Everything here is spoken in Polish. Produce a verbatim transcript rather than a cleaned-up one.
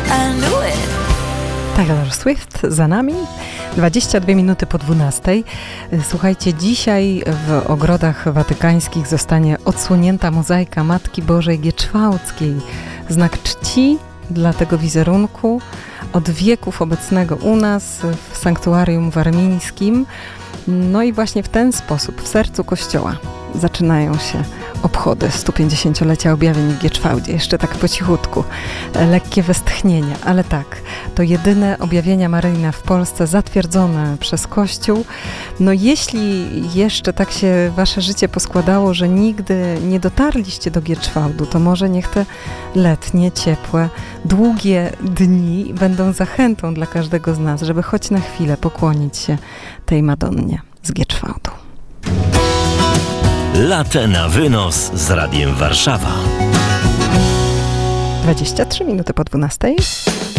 I knew it. Taylor Swift za nami. dwadzieścia dwie minuty po dwunastej. Słuchajcie, dzisiaj w ogrodach watykańskich zostanie odsłonięta mozaika Matki Bożej Gieczwałckiej. Znak czci dla tego wizerunku od wieków obecnego u nas w sanktuarium warmińskim. No i właśnie w ten sposób w sercu Kościoła zaczynają się obchody stu pięćdziesięciolecia objawień w Gieczwałdzie. Jeszcze tak po cichutku, lekkie westchnienia, ale tak, to jedyne objawienia maryjne w Polsce zatwierdzone przez Kościół. No jeśli jeszcze tak się wasze życie poskładało, że nigdy nie dotarliście do Gieczwałdu, to może niech te letnie, ciepłe, długie dni będą zachętą dla każdego z nas, żeby choć na chwilę pokłonić się tej Madonnie z Gieczwałdu. Latę na wynos z Radiem Warszawa. dwadzieścia trzy minuty po dwunastej.